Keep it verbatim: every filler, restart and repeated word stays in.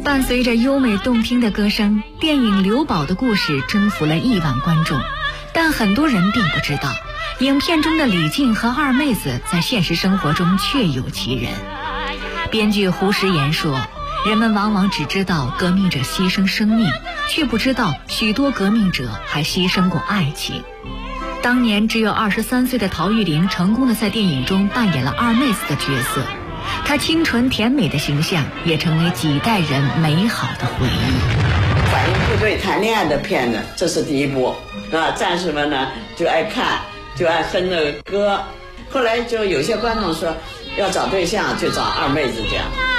伴随着优美动听的歌声，电影《刘宝》的故事征服了亿万观众。但很多人并不知道，影片中的李静和二妹子在现实生活中确有其人。编剧胡石岩说，人们往往只知道革命者牺牲生命，却不知道许多革命者还牺牲过爱情。当年只有二十三岁的陶玉玲成功的在电影中扮演了二妹子的角色，她清纯甜美的形象也成为几代人美好的回忆。 反映部队谈恋爱的片子，这是第一部啊，战士们呢就爱看，就爱哼那个歌。后来就有些观众说要找对象就找二妹子这样。